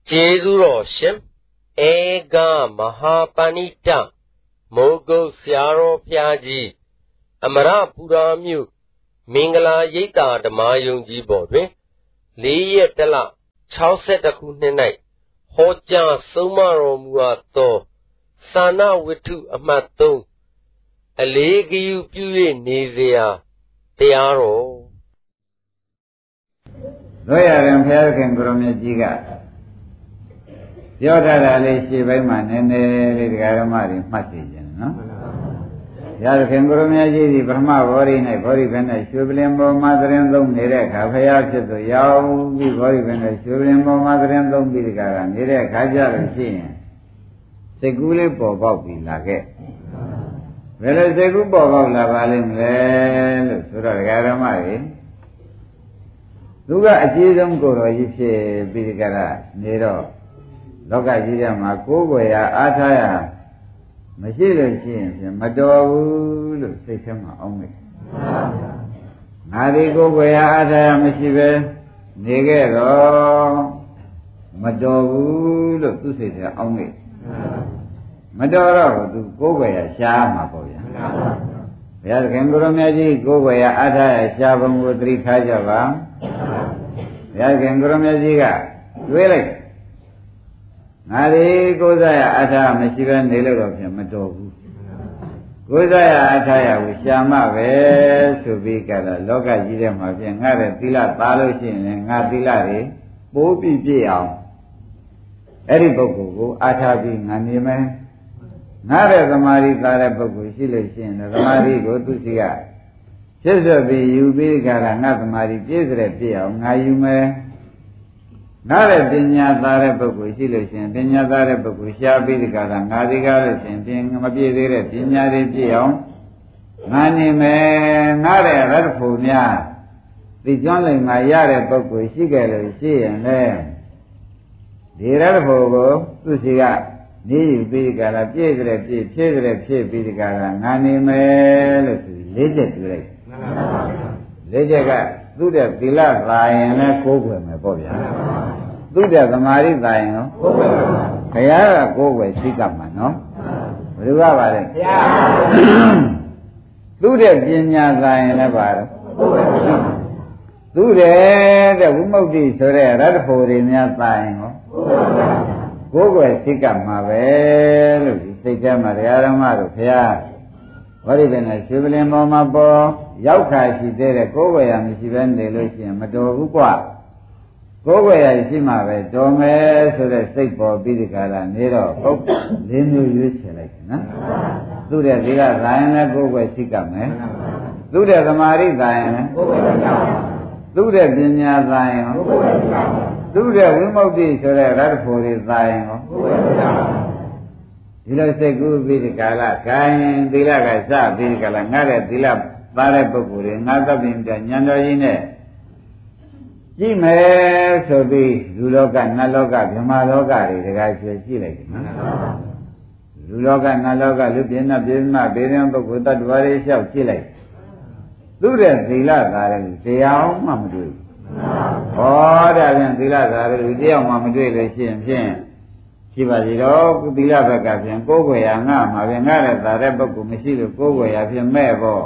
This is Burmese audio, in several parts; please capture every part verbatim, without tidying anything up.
ကျေးဇူးတော်ရှင်ဧကမဟာပဏိတမိုးကုတ်ဆရာတော်ဘုရားကြီးအမရပူရာမြို့မင်္ဂလာရိပ်သာဓမ္မယုံကြည်ပေါ်တွင်လေးရက်တလ၆၁ခုနှစ်၌ဟောကြားဆုံးမတော်မူအပ်သောသာဏဝတ္ထုအမှတ်သုံးအလေးဂယုပြု၍နေเสียတရားတော်တို့ရရင်ဘုရားခင်ကိုရမြတ်ကြီးကပြောထားတာလေးရှေ့ပိုင်းမှာနည်းနည်းလေးတရားဓမ္မတွေမှတ်သိကြတယ်နော်ဘုရားခင်ကိုရမြတ်ကြီးဒီပထမဘောဓိ၌ဘောဓိဘက်၌ရွှေပလင်ပေါ်မှာသရင်သုံးနေတဲ့အခါဘုရားဖြစ်သူရောက်ပြီးဘောဓိဘက်၌ရွှေပလင်ပေါ်မှာသရင်သုံးပြီးဒီကကနေတဲ့အခါကြလို့ရှိရင်စိတ်ကူးလေးပေါ်ပေါက်ပြီးလာခဲ့ဘယ်လိုစိတ်ကူးပေါ်ပေါက်လာပါလိမ့်မလဲလို့ဆိုတော့တရားဓမ္မတွေသူကအကျေးဆုံးကိုယ်တော်ကြီးဖြစ်ပြီးဒီကကနေတော့လောကကြီးထဲမှာကိုယ်ကိုယ်ရာအားထားရမရှိလို့ရှိရင်ဖြင့်မတော်ဘူးလို့စိတ်ထဲမှာအောင်းနေငါဒီကိုယ်ကိုယ်ရာအားထားရမရှိပဲနေခဲ့တော့မတော်ဘူးလို့သူစိတ်ထဲအောင်းနေမတော်တော့သူကိုယ်ကိုယ်ရာရှားမှာပေါ့ဗျာဘုရားခင်ကိုရမကြီးကိုယ်ကိုယ်ရာအားထားရရှားပုံကိုသတိထားကြပါဘုရားခင်ကိုရမကြီးကတွေးလိုက်ငါဒီကိုယ်စားရအထာမရှိပဲနေလို့တော့ဖြင့်မတော်ဘူးကိုယ်စားရအထာရကိုရှာမပဲဆိုပြီးကြတော့လောကကြီးထဲမှာဖြင့်ငါတဲ့သီလသားလို့ရှိရင်ငါသီလတွေပိုးပြီးပြည့်အောင်အဲ့ဒီပုဂ္ဂိုလ်ကိုအထာပြီးငါနေမယ်ငါတဲ့သမာဓိသားတဲ့ပုဂ္ဂိုလ်ရှိလို့ရှိရင်သမာဓိကိုသူစီကဖြစ်စွပ်ပြီးယူပြီးကြတာငါသမာဓိပြည့်စုံပြည့်အောင်ငါယူမယ်နားတဲ့ပညာသားတဲ့ပုဂ္ဂိုလ်ရှိလို့ရှိရင်ပညာသားတဲ့ပုဂ္ဂိုလ်ရှားပြီးဒီကလာငါဒီကားလို့ရှိရင်ပြင်မပြည့်သေးတဲ့ပညာတွေပြည့်အောင်ငါနေမယ်ငါတဲ့ရတ္တဖို့များဒီကျွမ်းလိမ့်မှာရတဲ့ပုဂ္ဂိုလ်ရှိခဲ့လို့ရှိရင်လေဒီရတ္တဖို့ကိုသူစီကနေယူပြီးဒီကလာပြည့်တဲ့ပြည့်ဖြည့်တဲ့ဖြည့်ပြီးဒီကလာငါနေမယ်လို့ဆိုလေးချက်တွေ့လိုက်လေးချက်ကသူ့တဲ့သီလသာရင်လည်းကိုးကွယ်မယ်ပေါ့ဗျာသူ့တဲ့သမာဓိသာရင်ရောကိုးကွယ်ပါဘုရားကကိုးကွယ်ရှိကမှာနော်ဘယ်လိုကပါလဲဘုရားသူ့တဲ့ပညာသာရင်လည်းပါတော့ကိုးကွယ်ပါသူ့တဲ့တဲ့ဝိမု ക്തി ဆိုတဲ့ရတ္တဖို့တွေများသာရင်ရောကိုးကွယ်ရှိကမှာပဲလို့ဒီစိတ်ထဲမှာတရားဓမ္မတို့ဘုရားဝိရိပင်နဲ့ရွှေပလင်ပေါ်မှာပေါ်ရောက်ခါရှိသေးတဲ့ကိုယ်ဝယ်ရမရှိပဲနေလို့ရှိရင်မတော်ဘူးကွာကိုယ်ဝယ်ရရှိမှပဲတော်မယ်ဆိုတဲ့စိတ်ပေါ်ပြီးဒီကလာနေတော့ဟုတ်လေးမျိုးရွေးချယ်လိုက်တယ်နော်သူ့တဲ့ဒီကဇာရင်လည်းကိုယ်ဝယ်ရှိကမယ်သူ့တဲ့သမာဓိဇာရင်လည်းကိုယ်ဝယ်ရှိကမယ်သူ့တဲ့ပညာဇာရင်ကိုယ်ဝယ်ရှိကမယ်သူ့တဲ့ဝိမု ക്തി ဆိုတဲ့ရတ္တဖို့တွေဇာရင်ကိုကိုယ်ဝယ်ရှိကမယ်ဒီလိုစိတ်ကူးပြီးဒီကာလခိုင်းသီလကစပြီးဒီကာလငါတဲ့သီလသားတဲ့ပုဂ္ဂိုလ်တွေငါသဗ္ဗညဉာဏ်တော်ကြီးနဲ့ကြည့်မယ်ဆိုပြီးလူလောကနတ်လောကဗြဟ္မာလောကတွေတကားကျွေးကြည့်လိုက်တယ်နော်လူလောကနတ်လောကလူပြင်းနာပြင်းနာဘေးရင်ပုဂ္ဂိုလ်တ attva တွေလျှောက်ကြည့်လိုက်သူတဲ့သီလသားတဲ့လူတရားမှမတွေ့ဘူးဟောဒါပြန်သီလသားတဲ့လူတရားမှမတွေ့လို့ရှိရင်ဖြင့်ရှိပါစီတော့သီလဘက်ကဖြင့်ကိုယ်ွယ်ရငါမှာဖြင့်ငါတဲ့သာတဲ့ပုဂ္ဂိုလ်မရှိလို့ကိုယ်ွယ်ရဖြင့်မဲ့ပေါ့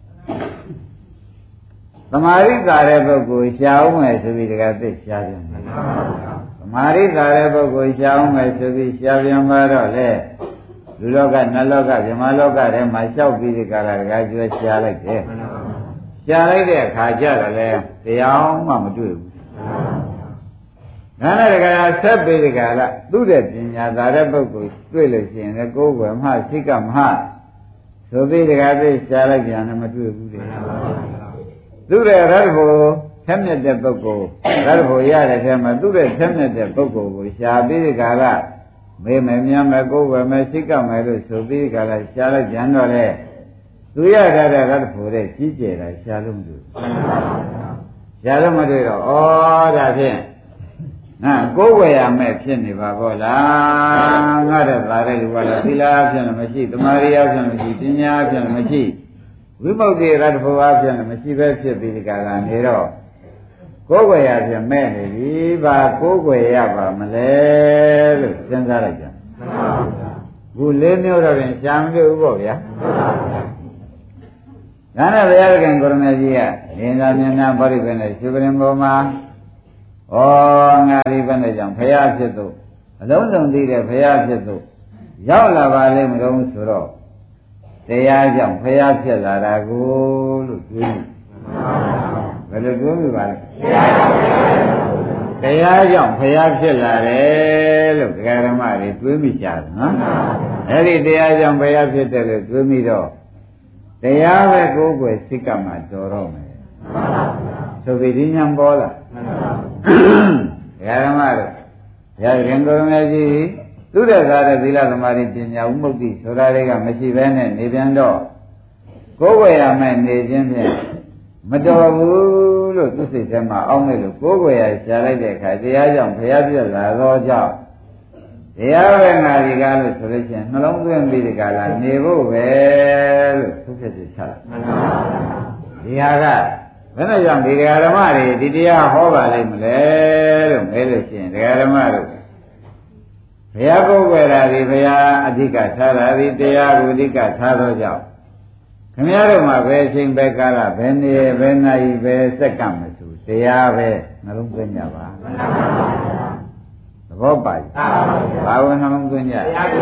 သမာဓိသာတဲ့ပုဂ္ဂိုလ်ရှားအောင်မယ်ဆိုပြီးတကယ်သိရှားပြန်တယ်သမာဓိသာတဲ့ပုဂ္ဂိုလ်ရှားအောင်မယ်ဆိုပြီးရှားပြန်ပါတော့လေလူလောကနတ်လောကဗြဟ္မာလောကထဲမှာလျှောက်ပြီးဒီကလာတကယ်ကျွဲရှားလိုက်တယ်ရှားလိုက်တဲ့အခါကျတော့လေတရားမှမတွေ့ဘူးနာနဲ့တကယ်ဆက်ပြီးဒီကလာသူ့တဲ့ပညာသာတဲ့ပုဂ္ဂိုလ်တွေ့လို့ရှိရင်လည်းကိုယ်ွယ်မှစိတ်ကမှဆိုပြီးတကယ်သိရှားလိုက်ပြန်လည်းမတွေ့ဘူးလေသူတဲ့ရတ္တဖို့ထက်မြက်တဲ့ပုဂ္ဂိုလ်ရတ္တဖို့ရတဲ့ထဲမှာသူတဲ့ထက်မြက်တဲ့ပုဂ္ဂိုလ်ကိုရှားပြီးဒီကလာမေးမယ်များမယ်ကိုယ်ွယ်မယ်စိတ်ကမယ်လို့ဆိုပြီးဒီကလာရှားလိုက်ပြန်တော့လေသူရတဲ့ရတ္တဖို့တဲ့ကြီးကျယ်တာရှားလို့မတွေ့ရှားလို့မတွေ့တော့ဩဒါဖြင့်ငါကိုယ်ဝယ်ရမယ်ဖြစ်နေပါဘောလားငါတဲ့သာတဲ့လူကလည်းသီလအဖြစ်လည်းမရှိသမာဓိအဖြစ်လည်းမရှိပညာအဖြစ်လည်းမရှိဝိမု ക്തി ရတ္တဖို့အဖြစ်လည်းမရှိပဲဖြစ်ပြီးဒီကလာနေတော့ ကိုကိုယ်ွယ်ရဖြင့်မဲ့နေပြီဘာကိုယ်ွယ်ရပါမလဲလို့စဉ်းစားလိုက်ကြခုလေးမျိုးတော့ပြင်ရှားမလို့ပေါ့ဗျာဒါနဲ့ဘုရားသခင်ကိုရမကြီးကလင်းသာမျက်နှာဗောဓိပင်နဲ့ရှင်ပရင်ပေါ်မှာဩငါဒီဘယ်နဲ့ကြောင့်ဘုရားဖြစ်သူအလုံးစုံသိတဲ့ဘုရားဖြစ်သူရောက်လာပါလိမ့်မလို့ဆိုတော့တရားကြောင့်ဘုရားဖြစ်လာတာကိုလို့တွေးဘယ်လိုတွေးမိပါလဲတရားကြောင့်ဘုရားဖြစ်လာတယ်လို့ဒကာဓမ္မတွေတွေးမိကြတယ်နော်အဲ့ဒီတရားကြောင့်ဘုရားဖြစ်တယ်လို့တွေးမိတော့တရားပဲကိုယ်ကိုယ်စိတ်ကမှတော်တော့မယ်ဆိုပြီးဒီညာပေါ်လာဒကာဓမ္မတို့ရခင်ကိုရမကြီးသူတဲ့ကားတဲ့သီလသမာဓိပညာဥမုတ်တိဆိုတာတွေကမရှိဘဲနဲ့နေပြန်တော့ကိုယ်ဝယ်ရမယ်နေခြင်းဖြင့်မတော်ဘူးလို့သူစိတ်ထဲမှာအောင်းလိုက်လို့ကိုယ်ဝယ်ရရှားလိုက်တဲ့အခါတရားကြောင့်ဘုရားပြည့်လာသောကြောင့်တရားပဲငါဒီကားလို့ဆိုလို့ရှိရင်နှလုံးသွင်းပြီးဒီကားလာနေဖို့ပဲလို့သူဖြစ်ဖြစ်ချလာဒီဟာကဘယ်နဲ့ကြောင့်ဒီတရားဓမ္မတွေဒီတရားဟောပါလိမ့်မလဲလို့မဲလို့ရှိရင်တရားဓမ္မတို့ဘုရားကိုယ်ွယ်တာဒီဘုရားအဓိကထားတာဒီတရားကိုအဓိကထားသောကြောင့်ခင်ဗျားတို့မှာဘယ်အချိန်ပဲကာလဘယ်နေ့ဘယ်နာရီပဲစက္ကန့်မဆိုတရားပဲနှလုံးသွင်းကြပါသဘောပါ့ဘာဝင်နှလုံးသွင်းကြ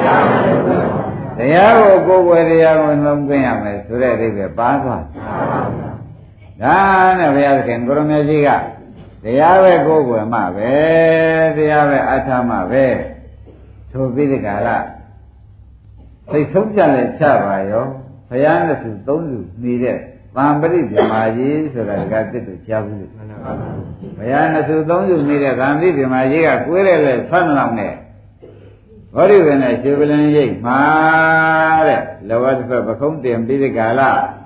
တရားကိုကိုယ်ွယ်တရားကိုနှလုံးသွင်းရမယ်ဆိုတဲ့အိဗယ်ပါသွားဒါနဲ့ဘုရားသခင်ကိုရမေကြီးကတရားပဲကိုယ်ွယ်မှပဲတရားပဲအထာမှပဲဆိုပြီးဒီကလာသိဆုံးပြလဲချပါရောဘုရားနဲ့သူသုံးစုနေတဲ့ဗံပရိဗြဟ္မာကြီးဆိုတာကတစ်တူကြားဘူးလို့ဘုရားနဲ့သူသုံးစုနေတဲ့ဗံပရိဗြဟ္မာကြီးကကိုယ်ရဲလဲဆွမ်းလောင်တဲ့ဘောဓိဝေနဲ့ရှင်ပလင်ရိပ်မှာတဲ့လောဘတစ်ဖက်ပခုံးတင်ပြီးဒီကလာ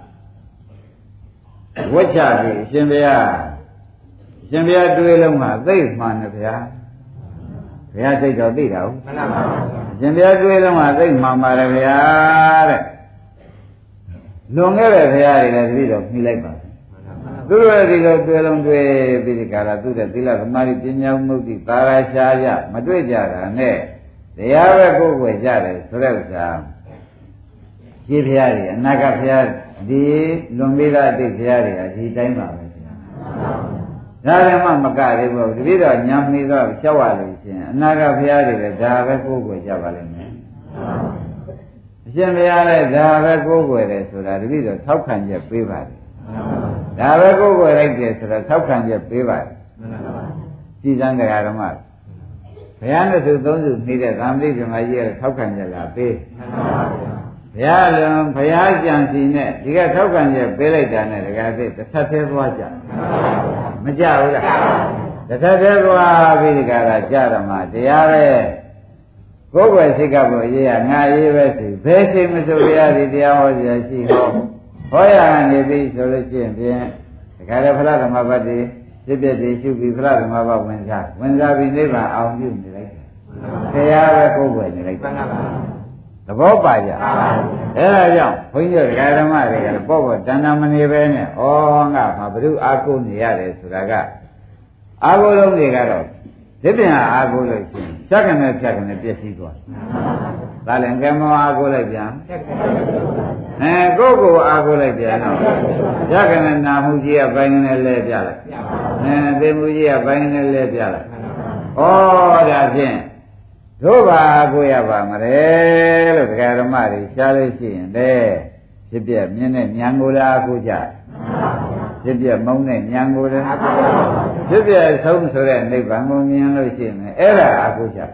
ဝှက်ချပြီးအရှင်ဘုရားအရှင်ဘုရားတွေးလုံးမှာသိမှန်တယ်ဗျာဘုရားစိတ်တော်သိတာဟုတ်မှန်ပါပါအရှင်ဘုရားတွေးလုံးမှာသိမှန်ပါတယ်ဗျာတဲ့လွန်ခဲ့တဲ့ဘုရားတွေလည်းတပည့်တော်မြှိလိုက်ပါသူတို့ရဲ့ဒီလိုတွေးလုံးတွေးပြီးဒီကလာသူတဲ့သီလသမာဓိပညာမုတ်တိသာရရှားရမတွေ့ကြတာနဲ့တရားပဲကိုယ်ကိုယ်ကြတယ်ဆိုတဲ့ဥစ္စာရှိဘုရားတွေအနာဂတ်ဘုရားဒီလွန်ပြီးသားအတိတ်ဘုရားတွေကဒီတိုင်းပါပဲဗျာဒါလည်းမှမကသေးဘူးတပည့်တော်ညာမနေတော့ရှောက်ရလို့ရှင်အနာဂတ်ဘုရားတွေလည်းဒါပဲကိုယ်ကိုယ်ကြပါလိမ့်မယ်အရှင်ဘုရားလည်းဒါပဲကိုယ်ကိုယ်တယ်ဆိုတာတပည့်တော်ထောက်ခံချက်ပေးပါတယ်ဒါပဲကိုယ်ကိုယ်လိုက်တယ်ဆိုတာထောက်ခံချက်ပေးပါတယ်ကြည်စံတရားဓမ္မဘုရားနဲ့သူသုံးစုနေတဲ့သံဃိဗြဟ္မာကြီးကထောက်ခံချက်လာပေးဘုရားလုံးဘုရားကြံစီနဲ့ဒီကထောက်ခံချက်ပေးလိုက်တာနဲ့တကယ်သိတစ်ဆက်သေးသွားကြမကြဘူးလားတစ်ဆက်သေးသွားပြီးဒီကရာကြရမှာတရားပဲကိုယ်ွယ်စိတ်ကဘုရားငါရေးပဲစီဘယ်ချိန်မဆိုဘုရားဒီတရားဟောကြရှိဟောဟောရနေပြီဆိုလို့ရှိရင်ဖြင့်တကယ်လည်းဖလားဓမ္မပတ်တွေဖြစ်ဖြစ်တွေရှုပြီးဖလားဓမ္မပတ်ဝင်စားဝင်စားပြီးနိဗ္ဗာန်အောင်ပြုနေလိုက်တယ်တရားပဲကိုယ်ွယ်နေလိုက်တယ်သဘောပါကြအဲ့ဒါကြောင့်ဘုန်းကြီးတို့ဓမ္မတွေကလည်းပေါ့ပေါ့တဏ္ဍာမနေပဲနဲ့ဩငါမှာဘုရုအာကိုနေရတယ်ဆိုတာကအာကိုလုံးတွေကတော့ဒီပြင်အာကိုလို့ရှိရင်ဖြတ်ကနေဖြတ်ကနေပြည့်စည်သွားဒါလည်းကံမောအာကိုလိုက်ပြန်အဲကိုယ့်ကိုယ်အာကိုလိုက်ပြန်တော့ဖြတ်ကနေနာမှုကြီးကဘိုင်းကနေလဲပြလိုက်အဲသိမှုကြီးကဘိုင်းကနေလဲပြလိုက်ဩဒါဖြင့်တို့ပါကိုရပါမလဲလို့ဒကာဓမ္မတွေရှားလို့ရှိရင်လေဖြစ်ပြမြင်းနဲ့ညံကိုလားကိုကြဖြစ်ပြမုံနဲ့ညံကိုလားဖြစ်ပြဆုံးဆိုတဲ့နိဗ္ဗာန်ကိုမြင်လို့ရှိရင်အဲ့ဒါအကိုကြ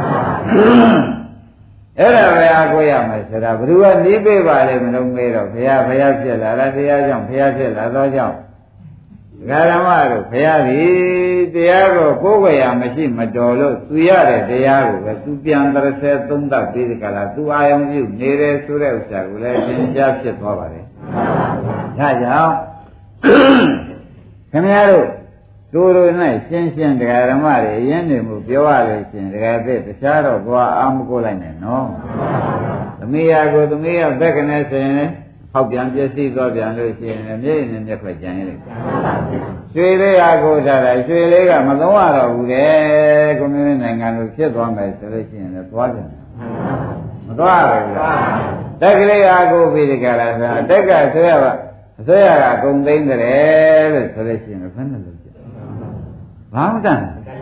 အဲ့ဒါပဲအကိုရမယ်ဆိုတာဘယ်သူကနေးပေးပါလိမ့်မလို့မေးတော့ဘုရားဘုရားဖြစ်လာတာတရားကြောင့်ဘုရားဖြစ်လာသောကြောင့်ဒကာဓမ္မတို့ဘုရားဒီတရားကိုကိုယ်ဝေရမရှိမတော်လို့သူရတဲ့တရားကိုပဲသူပြန်တရဆဲသုံးသပ်ပြီးဒီကလာသူအာယုံပြုနေတယ်ဆိုတဲ့ဥစ္စာကိုလည်းသင်ကြားဖြစ်သွားပါတယ်။ဒါကြောင့်ခင်ဗျားတို့တို့တို့နဲ့ရှင်းရှင်းဒကာဓမ္မတွေအရင်နေမှုပြောရလို့ရှင်ဒကာသစ်တခြားတော့ဘွာအာမကိုလိုက်နဲ့နော်။သမီးရကိုသမီးရဘက်ကနေဆိုရင်ဖဖောက်ပြန်ပြည့်စည်သွားပြန်လို့ရှိရင်မျက်ရည်နဲ့မျက်ခွက်ကြံရလိုက်ရွှေလေးအားကိုထားတာရွှေလေးကမသုံးရတော့ဘူးတဲ့ကွန်မြူနစ်နိုင်ငံလိုဖြစ်သွားမယ်ဆိုလို့ရှိရင်လည်းသွားတယ်မသွားဘူးလားတက်ကလေးအားကိုပြီးဒီကလာဆိုတက်ကဆွဲရပါအဆွဲရကအကုန်သိမ့်တယ်လို့ဆိုလို့ရှိရင်ဘယ်နဲ့လို့ဖြစ်ဘာမှတန်